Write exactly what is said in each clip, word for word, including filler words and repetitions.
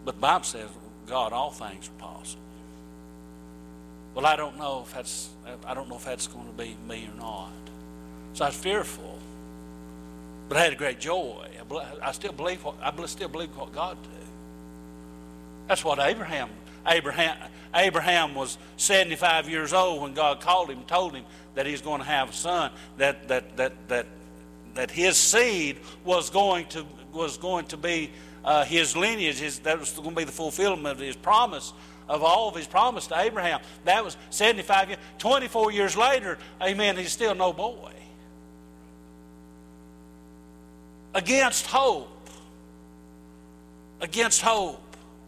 But the Bible says, God, all things are possible. Well, I don't know if that's I don't know if that's going to be me or not. So I was fearful, but I had a great joy. I still believe what I still believe what God did. That's what Abraham. Abraham. Abraham was seventy-five years old when God called him, and told him that he's going to have a son. That that that that that his seed was going to was going to be uh, his lineage. His, that was going to be the fulfillment of his promise. Of all of his promise to Abraham. That was seventy-five years. twenty-four years later, amen, he's still no boy. Against hope. Against hope.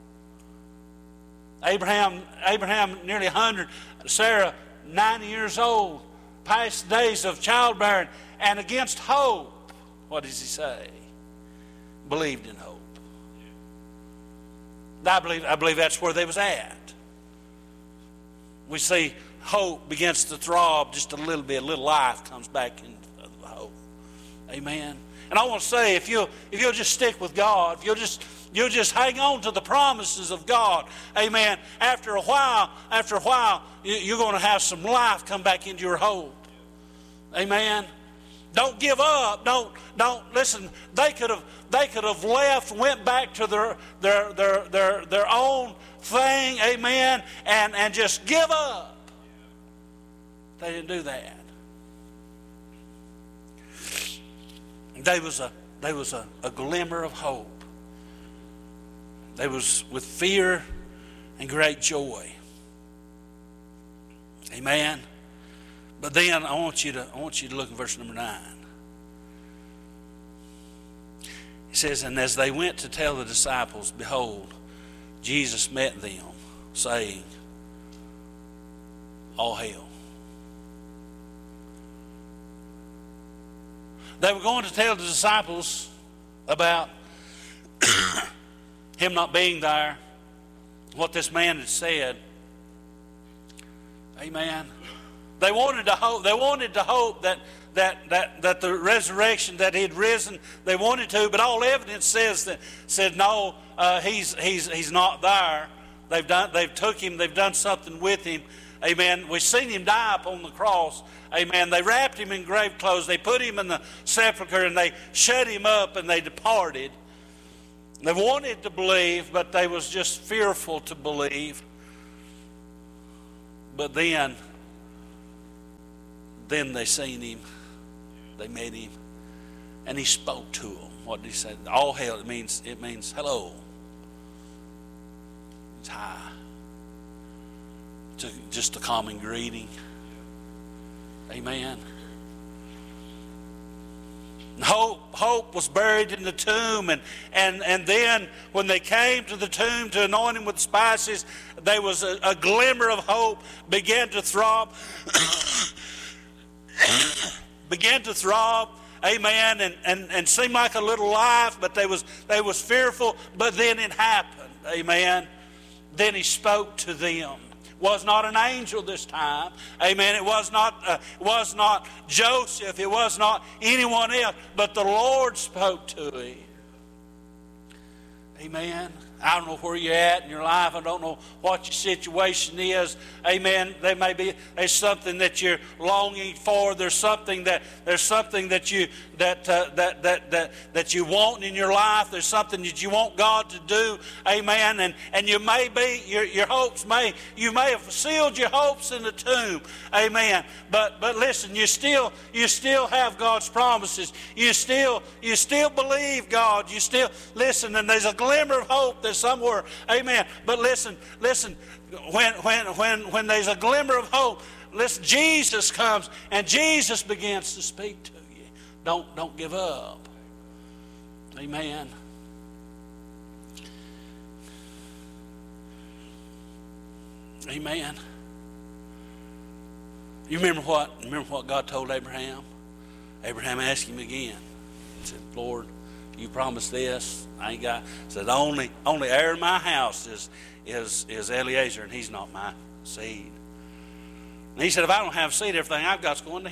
Abraham, Abraham nearly one hundred. Sarah, ninety years old. Past days of childbearing. And against hope, what does he say? Believed in hope. I believe, I believe that's where they was at. We see hope begins to throb just a little bit. A little life comes back into the hope. Amen. And I want to say, if you'll, if you'll just stick with God, if you'll just, you'll just hang on to the promises of God, amen, after a while, after a while, you're going to have some life come back into your hope. Amen. Don't give up. Don't don't listen. They could have they could have left, went back to their their their their, their own thing, amen, and, and just give up. They didn't do that. There was a there was a, a glimmer of hope. There was with fear and great joy. Amen. But then I want you to I want you to look at verse number nine. He says, and as they went to tell the disciples, behold, Jesus met them, saying, all hail. They were going to tell the disciples about him not being there, what this man had said. Amen. They wanted to hope. They wanted to hope that that that that the resurrection, that he had risen. They wanted to, but all evidence says that said no. Uh, he's he's he's not there. They've done. They've took him. They've done something with him. Amen. We've seen him die upon the cross. Amen. They wrapped him in grave clothes. They put him in the sepulcher and they shut him up and they departed. They wanted to believe, but they was just fearful to believe. But then. Then they seen him, they met him, and he spoke to them. What did he say? All hail, it means, it means hello. It's hi. It's just a common greeting. Amen. Hope, hope was buried in the tomb, and, and, and then when they came to the tomb to anoint him with spices, there was a, a glimmer of hope began to throb. began to throb, amen, and, and, and seemed like a little life, but they was they was fearful, but then it happened, amen. Then he spoke to them. Was not an angel this time, amen. It was not uh, was not Joseph, it was not anyone else, but the Lord spoke to him. Amen. I don't know where you're at in your life. I don't know what your situation is. Amen. There may be there's something that you're longing for. There's something that there's something that you that uh, that that that that you want in your life. There's something that you want God to do. Amen. And and you may be your your hopes may you may have sealed your hopes in the tomb. Amen. But but listen, you still you still have God's promises. You still you still believe God. You still listen, and there's a glimmer of hope that somewhere, amen. But listen, listen, when when when when there's a glimmer of hope, listen, Jesus comes and Jesus begins to speak to you. Don't don't give up. Amen. Amen. You remember what remember what God told Abraham? Abraham asked him again. He said, Lord, you promised this. I ain't got. Said only only heir in my house is is is Eliezer, and he's not my seed. And he said, if I don't have seed, everything I've got's going to